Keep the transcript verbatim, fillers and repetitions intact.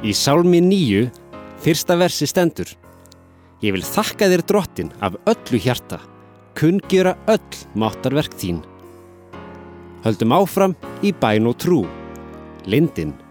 Í Sálmi níu, fyrsta versi stendur: Ég vil þakka þér Drottinn af öllu hjarta, kunngjöra öll máttarverk þín. Höldum áfram í bæn og trú. Lindin